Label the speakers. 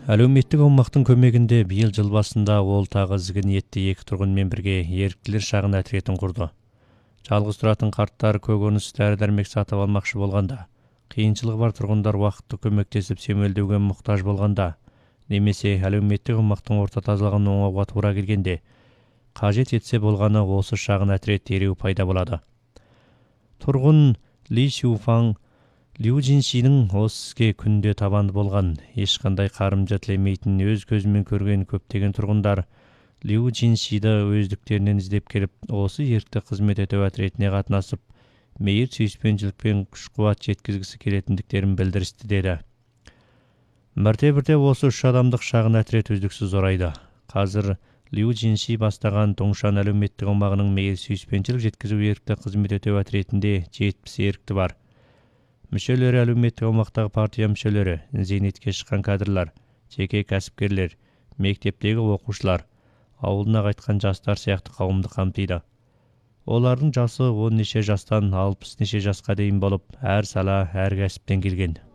Speaker 1: Әлеуметтік аумақтың көмегінде биыл жыл басында ол тағы ізгі ниетті екі тұрғынмен бірге еріктілер шағын отрядын құрды. Жалғыз тұратын қарттар көкөніс дәрі-дәрмек сатып алмақшы болғанда, қиыншылығы бар тұрғындар уақытты көмектесіп семелдеуге мұқтаж болғанда, немесе әлеуметтік аумақтың орта тазалығын оңауға тура келгенде, қажет етсе болғаны осы шағын отряд дереу пайда болады. Тұрғын Ли Сюфаң Лю Джиншидің осы іске күнде табанды болған, ешқандай қарымжа тілемейтін өз көзімен көрген көптеген тұрғындар Лю Джиншиді өздіктерінен іздеп келіп, осы ерікті қызмет ету отрядіне қатынасып, мейір сүйіспеншілікпен күш-қуат жеткізгісі келетіндіктерін білдірісті деді. Бірте-бірте осы 3 адамдық шағын отряд үздіксіз зорайды. Қазір Лю Джинши бастаған Тоңшан әлеуметтік аумағының мейір сүйіспеншілік жеткізу ерікті қызмет ету отрядінде 70 ерікті бар. Мүшелері әлеуметтік аумақтағы партия мүшелері, зейнетке шыққан кадрлар, жеке кәсіпкерлер, мектептегі оқушылар, ауылына қайтқан жастар сияқты қауымды қамтиды. Олардың жасы 10 неше жастан 60 неше жасқа дейін болып, әр сала, әр кәсіптен келген.